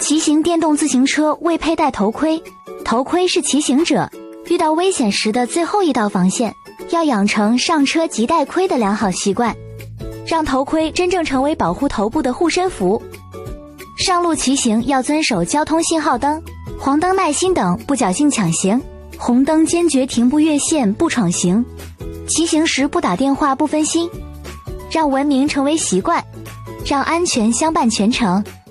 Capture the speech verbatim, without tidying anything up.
骑行电动自行车未佩戴头盔，头盔是骑行者遇到危险时的最后一道防线，要养成上车即戴盔的良好习惯，让头盔真正成为保护头部的护身符。上路骑行要遵守交通信号灯，黄灯耐心等，不侥幸抢行；红灯坚决停不越线，不闯行。骑行时不打电话，不分心，让文明成为习惯，让安全相伴全程。